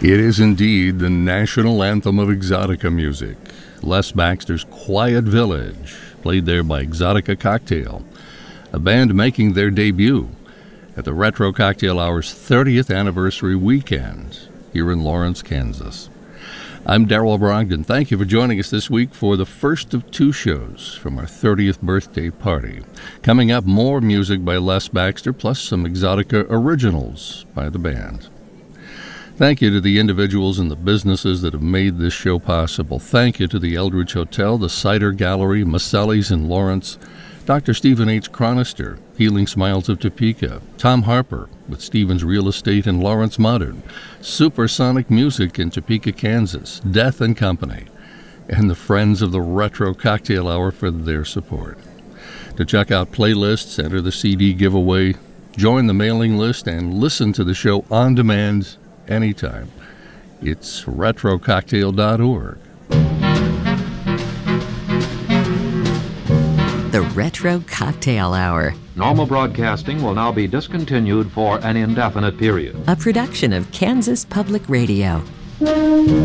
It is indeed the national anthem of Exotica music. Les Baxter's Quiet Village, played there by Exotica Cocktail, a band making their debut at the Retro Cocktail Hour's 30th anniversary weekend here in Lawrence, Kansas. I'm Darrell Brogdon. Thank you for joining us this week for the first of two shows from our 30th birthday party. Coming up, more music by Les Baxter, plus some Exotica originals by the band. Thank you to the individuals and the businesses that have made this show possible. Thank you to the Eldridge Hotel, the Cider Gallery, Maselli's in Lawrence, Dr. Stephen H. Chronister, Healing Smiles of Topeka, Tom Harper with Stevens Real Estate in Lawrence Modern, Supersonic Music in Topeka, Kansas, Death and Company, and the Friends of the Retro Cocktail Hour for their support. To check out playlists, enter the CD giveaway, join the mailing list, and listen to the show on demand anytime. It's retrococktail.org. The Retro Cocktail Hour. Normal broadcasting will now be discontinued for an indefinite period. A production of Kansas Public Radio.